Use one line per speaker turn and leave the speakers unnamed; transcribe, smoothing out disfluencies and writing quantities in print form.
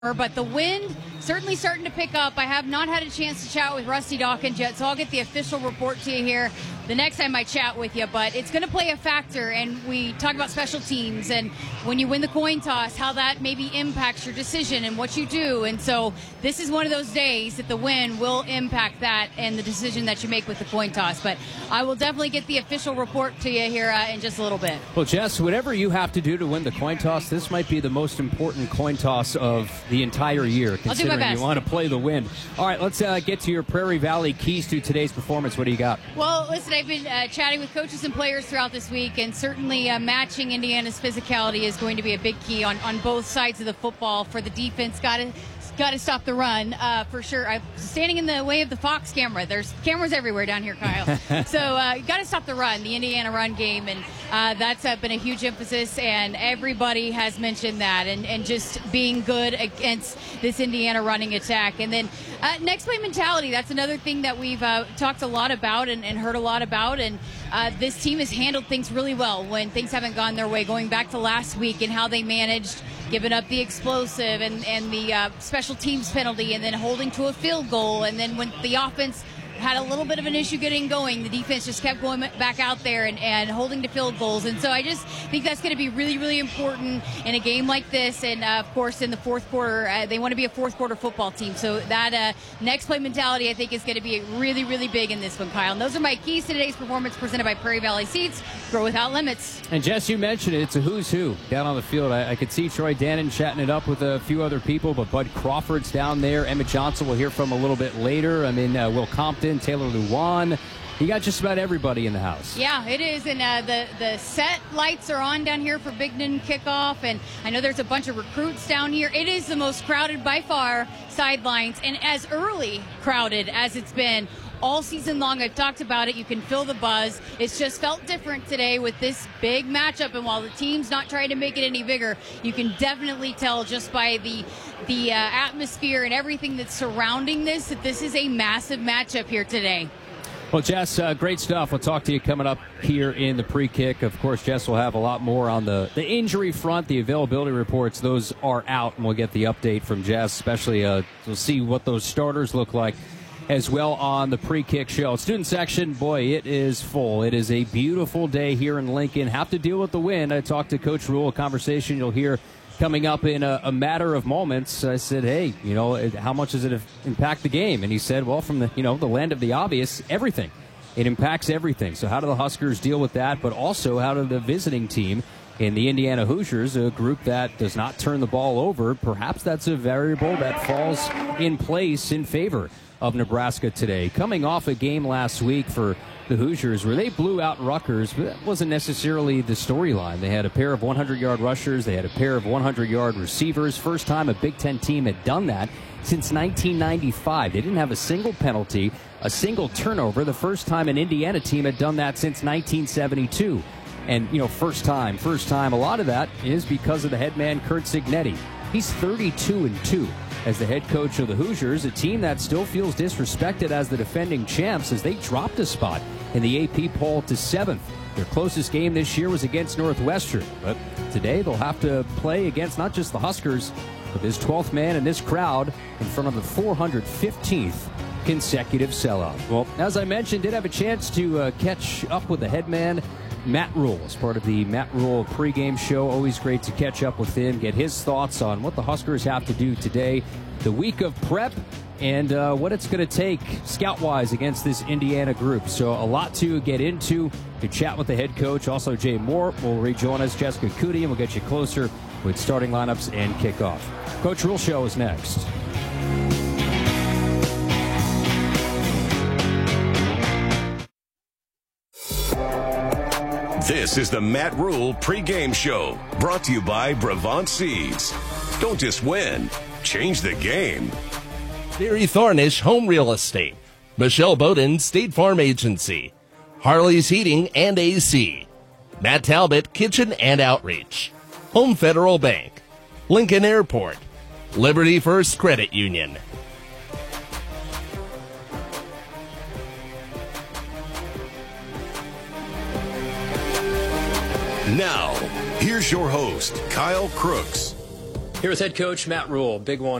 But the wind certainly starting to pick up. I have not had a chance to chat with Rusty Dawkins yet, so I'll get the official report to you here the next time I chat with you. But it's going to play a factor, and we talk about special teams and when you win the coin toss, how that maybe impacts your decision and what you do. And so this is one of those days that the wind will impact that and the decision that you make with the coin toss. But I will definitely get the official report to you here in just a little bit.
Well, Jess, whatever you have to do to win the coin toss, this might be the most important coin toss of the entire year, considering you want to play the wind. All right, let's get to your Prairie Valley keys to today's performance. What do you got?
Well, listen, I've been chatting with coaches and players throughout this week, and certainly matching Indiana's physicality is going to be a big key on both sides of the football for the defense. Got to stop the run for sure. I'm standing in the way of the Fox camera. There's cameras everywhere down here, Kyle. So you got to stop the run, the Indiana run game, and that's been a huge emphasis, and everybody has mentioned that, and just being good against this Indiana running attack. And then next play mentality, that's another thing that we've talked a lot about and heard a lot about, and this team has handled things really well when things haven't gone their way, going back to last week and how they managed giving up the explosive and the special teams penalty, and then holding to a field goal. And then when the offense had a little bit of an issue getting going, the defense just kept going back out there and holding to field goals. And so I just think that's going to be really, really important in a game like this. And, of course, in the fourth quarter, they want to be a fourth-quarter football team. So that next play mentality, I think, is going to be really, really big in this one, Kyle. And those are my keys to today's performance presented by Prairie Valley Seats. Grow without limits.
And, Jess, you mentioned it. It's a who's who down on the field. I could see Troy Dannon chatting it up with a few other people, but Bud Crawford's down there. Emmett Johnson we'll hear from a little bit later. I mean, Will Compton, Taylor Luwan. You got just about everybody in the house.
Yeah, it is. And the set lights are on down here for Big Noon kickoff. And I know there's a bunch of recruits down here. It is the most crowded by far sidelines, and as early crowded as it's been all season long. I've talked about it. You can feel the buzz. It's just felt different today with this big matchup. And while the team's not trying to make it any bigger, you can definitely tell just by the atmosphere and everything that's surrounding this that this is a massive matchup here today.
Well, Jess, great stuff. We'll talk to you coming up here in the pre-kick. Of course, Jess will have a lot more on the injury front, the availability reports. Those are out, and we'll get the update from Jess, especially we'll see what those starters look like as well on the pre-kick show. Student section, boy, it is full. It is a beautiful day here in Lincoln. Have to deal with the wind. I talked to Coach Rule, a conversation you'll hear coming up in a matter of moments. I said, hey, how much does it impact the game? And he said, well, from the land of the obvious, everything. It impacts everything. So how do the Huskers deal with that? But also, how do the visiting team in the Indiana Hoosiers, a group that does not turn the ball over, perhaps that's a variable that falls in place in favor of Nebraska today. Coming off a game last week for the Hoosiers where they blew out Rutgers, but that wasn't necessarily the storyline. They had a pair of 100-yard rushers. They had a pair of 100-yard receivers. First time a Big Ten team had done that since 1995. They didn't have a single penalty, a single turnover. The first time an Indiana team had done that since 1972. And, first time. A lot of that is because of the head man, Curt Cignetti. He's 32-2 as the head coach of the Hoosiers, a team that still feels disrespected as the defending champs as they dropped a spot in the AP poll to 7th. Their closest game this year was against Northwestern, but today they'll have to play against not just the Huskers, but this 12th man in this crowd in front of the 415th consecutive sellout. Well, as I mentioned, did have a chance to catch up with the head man, Matt Rule, as part of the Matt Rule pregame show. Always great to catch up with him, get his thoughts on what the Huskers have to do today, the week of prep, and what it's going to take scout-wise against this Indiana group. So a lot to get into, to chat with the head coach. Also, Jay Moore will rejoin us, Jessica Cootie, and we'll get you closer with starting lineups and kickoff. Coach Rule Show is next.
This is the Matt Rule pregame show, brought to you by Brevant Seeds. Don't just win, change the game.
Barry Thornish Home Real Estate, Michelle Bowden State Farm Agency, Harley's Heating and AC, Matt Talbot Kitchen and Outreach, Home Federal Bank, Lincoln Airport, Liberty First Credit Union.
Now, here's your host, Kyle Crooks.
Here with head coach Matt Rule. Big one